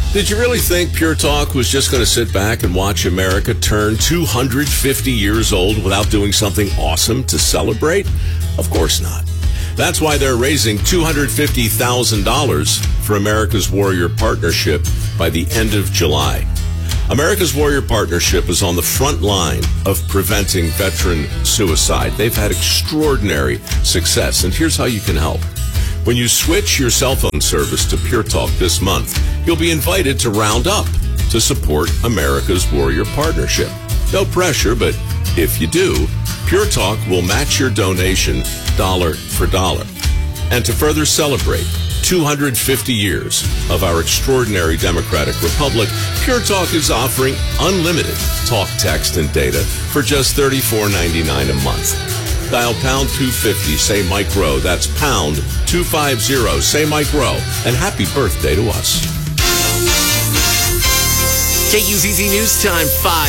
Did you really think Pure Talk was just going to sit back and watch America turn 250 years old without doing something awesome to celebrate? Of course not. That's why they're raising $250,000 for America's Warrior Partnership by the end of July. America's Warrior Partnership is on the front line of preventing veteran suicide. They've had extraordinary success, and here's how you can help. When you switch your cell phone service to Pure Talk this month, you'll be invited to round up to support America's Warrior Partnership. No pressure, but if you do, Pure Talk will match your donation dollar for dollar. And to further celebrate 250 years of our extraordinary democratic republic, Pure Talk is offering unlimited talk, text, and data for just $34.99 a month. Dial pound 250, say Mike Rowe. That's pound 250, say Mike Rowe. And happy birthday to us. KUZZ News Time,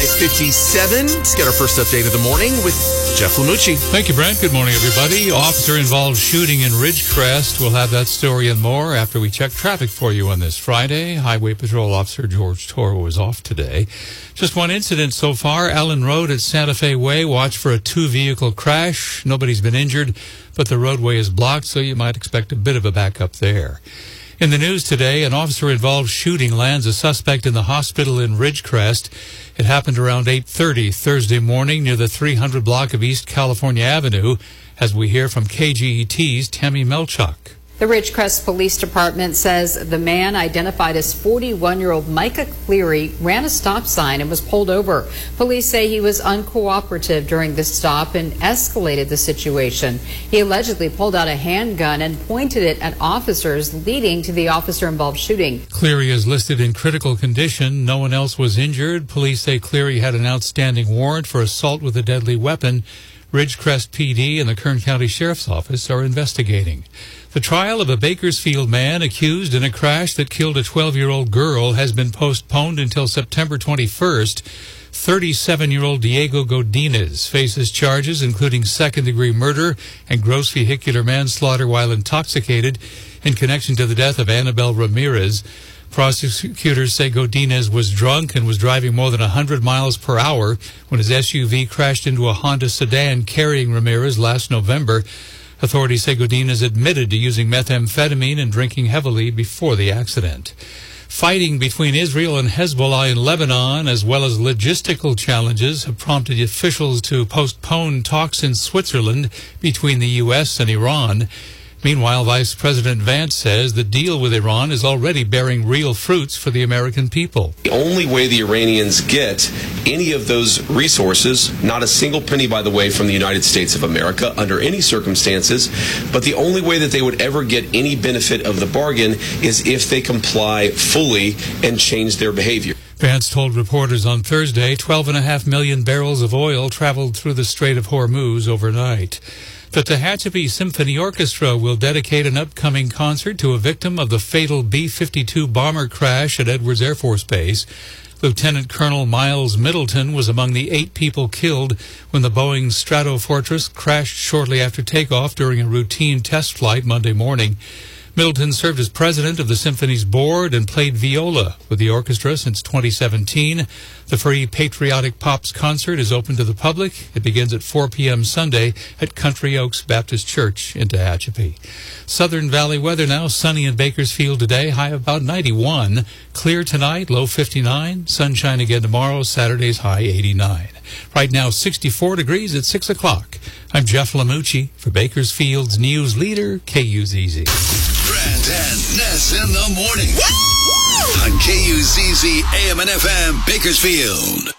5:57. Let's get our first update of the morning with Jeff Lamucci. Thank you, Brent. Good morning, everybody. Officer-involved shooting in Ridgecrest. We'll have that story and more after we check traffic for you on this Friday. Highway Patrol Officer George Toro was off today. Just one incident so far. Allen Road at Santa Fe Way. Watch for a two-vehicle crash. Nobody's been injured, but the roadway is blocked, so you might expect a bit of a backup there. In the news today, an officer-involved shooting lands a suspect in the hospital in Ridgecrest. It happened around 8:30 Thursday morning near the 300 block of East California Avenue, as we hear from KGET's Tammy Melchuk. The Ridgecrest Police Department says the man, identified as 41-year-old Micah Cleary, ran a stop sign and was pulled over. Police say he was uncooperative during the stop and escalated the situation. He allegedly pulled out a handgun and pointed it at officers, leading to the officer-involved shooting. Cleary is listed in critical condition. No one else was injured. Police say Cleary had an outstanding warrant for assault with a deadly weapon. Ridgecrest PD and the Kern County Sheriff's Office are investigating. The trial of a Bakersfield man accused in a crash that killed a 12-year-old girl has been postponed until September 21st. 37-year-old Diego Godinez faces charges including second-degree murder and gross vehicular manslaughter while intoxicated in connection to the death of Annabelle Ramirez. Prosecutors say Godinez was drunk and was driving more than 100 miles per hour when his SUV crashed into a Honda sedan carrying Ramirez last November. Authorities say Godinez admitted to using methamphetamine and drinking heavily before the accident. Fighting between Israel and Hezbollah in Lebanon, as well as logistical challenges, have prompted officials to postpone talks in Switzerland between the U.S. and Iran. Meanwhile, Vice President Vance says the deal with Iran is already bearing real fruits for the American people. The only way the Iranians get any of those resources, not a single penny, by the way, from the United States of America under any circumstances, but the only way that they would ever get any benefit of the bargain is if they comply fully and change their behavior. Vance told reporters on Thursday 12.5 million barrels of oil traveled through the Strait of Hormuz overnight. The Tehachapi Symphony Orchestra will dedicate an upcoming concert to a victim of the fatal B-52 bomber crash at Edwards Air Force Base. Lieutenant Colonel Miles Middleton was among the 8 people killed when the Boeing Stratofortress crashed shortly after takeoff during a routine test flight Monday morning. Middleton served as president of the symphony's board and played viola with the orchestra since 2017. The free Patriotic Pops concert is open to the public. It begins at 4 p.m. Sunday at Country Oaks Baptist Church in Tehachapi. Southern Valley weather now, sunny in Bakersfield today, high about 91. Clear tonight, low 59. Sunshine again tomorrow, Saturday's high 89. Right now, 64 degrees at 6 o'clock. I'm Jeff Lamucci for Bakersfield's news leader, KUZZ. Brent and Ness in the morning. On KUZZ AM and FM Bakersfield.